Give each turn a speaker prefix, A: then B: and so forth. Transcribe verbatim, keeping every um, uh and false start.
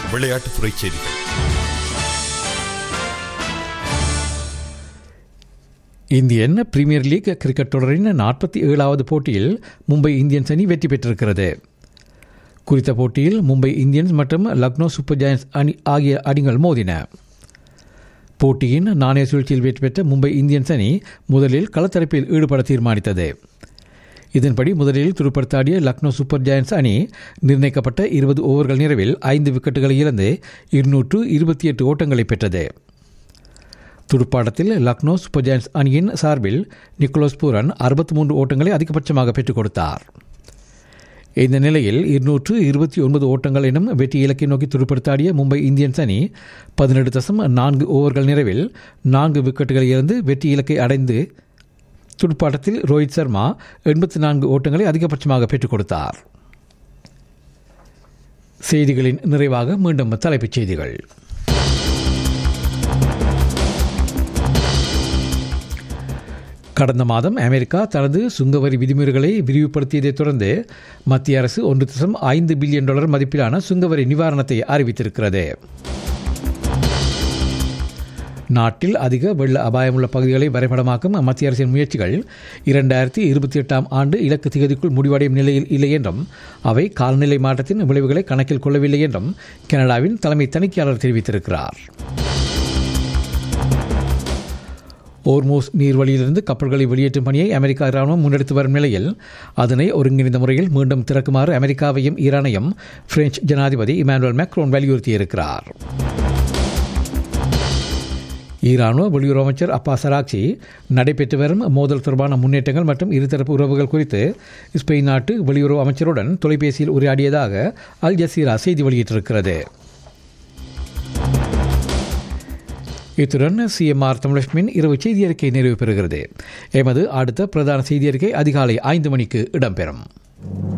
A: விளையாட்டுத்துறை செய்திகள்.
B: Indian premier league cricket தொடரின் நாற்பத்தி ஏழாவது போட்டியில் மும்பை இந்தியன்ஸ் அணி வெற்றி பெற்றிருக்கிறது. குறித்த போட்டியில் மும்பை இந்தியன்ஸ் மற்றும் லக்னோ சூப்பர் ஜெயண்ட்ஸ் அணி ஆகிய அணிகள் மோதின. போட்டியின் நாணய சுழற்சியில் வெற்றி பெற்ற மும்பை இந்தியன்ஸ் அணி முதலில் களத்தரப்பில் ஈடுபட தீர்மானித்தது. இதன்படி முதலில் துடுப்படுத்தாடிய லக்னோ சூப்பர் ஜெயண்ட்ஸ் அணி நிர்ணயிக்கப்பட்ட இருபது ஓவர்கள் நிறைவில் ஐந்து விக்கெட்டுகளை இழந்து இருநூற்று இருபத்தி எட்டு ஓட்டங்களை பெற்றது. துடுப்பாட்டத்தில் லக்னோ சூப்பர் ஜெயண்ட்ஸ் அணியின் சார்பில் நிக்கோலஸ் பூரன் அறுபத்தி மூன்று ஓட்டங்களை அதிகபட்சமாக பெற்றுக் கொடுத்தார். இந்த நிலையில் இருநூற்று இருபத்தி ஒன்பது ஓட்டங்கள் எனும் வெற்றி இலக்கை நோக்கி துடுப்படுத்தாடிய மும்பை இந்தியன்ஸ் அணி பதினெட்டு தசம் நான்கு ஓவர்கள் நிறைவில் நான்கு விக்கெட்டுகளை இழந்து வெற்றி இலக்கை அடைந்து துடுப்பாட்டத்தில் ரோஹித் சர்மா எண்பத்தி நான்கு ஓட்டங்களை அதிகபட்சமாக பெற்றுக் கொடுத்தார். செய்திகளின் நிறைவாக மீண்டும் தலைப்புச் செய்திகள். கடந்த மாதம் அமெரிக்கா தனது சுங்கவரி விதிமுறைகளை விரிவுபடுத்தியதைத் தொடர்ந்து மத்திய அரசு ஒன்று தசம் ஐந்து பில்லியன் டாலர் மதிப்பிலான சுங்கவரி நிவாரணத்தை அறிவித்திருக்கிறது. நாட்டில் அதிக வெள்ள அபாயமுள்ள பகுதிகளை வரைபடமாக்கும் மத்திய அரசின் முயற்சிகள் இரண்டாயிரத்தி இருபத்தி எட்டாம் ஆண்டு இலக்கு திகதிக்குள் முடிவடையும் நிலையில் இல்லை என்றும் அவை காலநிலை மாற்றத்தின் விளைவுகளை கணக்கில் கொள்ளவில்லை என்றும் கனடாவின் தலைமை தணிக்கையாளர் தெரிவித்திருக்கிறார். ஓர்மோஸ் நீர்வழியிலிருந்து கப்பல்களை வெளியேற்றும் பணியை அமெரிக்கா இராணுவம் முன்னெடுத்து வரும் நிலையில் அதனை ஒருங்கிணைந்த முறையில் மீண்டும் திறக்குமாறு அமெரிக்காவையும் ஈரானையும் பிரெஞ்சு ஜனாதிபதி இமானுவேல் மேக்ரோன் வலியுறுத்தியிருக்கிறார். ஈரானுவ வெளியுறவு அமைச்சர் அப்பாஸ் அராக்சி நடைபெற்று வரும் மோதல் தொடர்பான முன்னேற்றங்கள் மற்றும் இருதரப்பு உறவுகள் குறித்து ஸ்பெயின் நாட்டு வெளியுறவு அமைச்சருடன் தொலைபேசியில் உரையாடியதாக அல் ஜசீரா செய்தி வெளியிட்டிருக்கிறது. இத்துடன் சிஎம்ஆர் தமிழகமின் இரவு செய்தி அறிக்கை நிறைவு பெறுகிறது. எமது அடுத்த பிரதான செய்தி அறிக்கை அதிகாலை ஐந்து மணிக்கு இடம்பெறும்.